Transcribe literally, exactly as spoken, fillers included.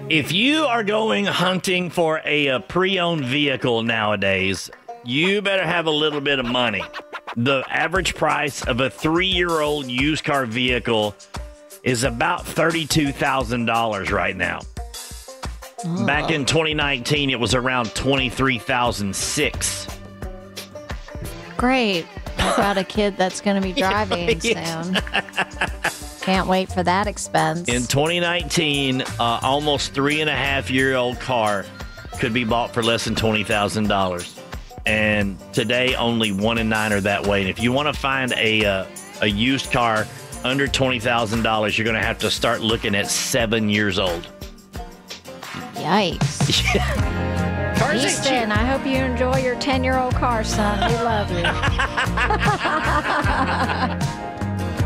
If you are going hunting for a, a pre-owned vehicle nowadays, you better have a little bit of money. The average price of a three-year-old used car vehicle is about thirty-two thousand dollars right now. Oh. Back in twenty nineteen, it was around twenty-three thousand six dollars. Great. I've got a kid that's going to be driving soon. Can't wait for that expense. In twenty nineteen, uh, almost three and a half year old car could be bought for less than twenty thousand dollars. And today, only one in nine are that way. And if you want to find a uh, a used car under twenty thousand dollars, you're going to have to start looking at seven years old. Yikes. Yeah. Easton, I hope you enjoy your ten-year-old car, son. We love you.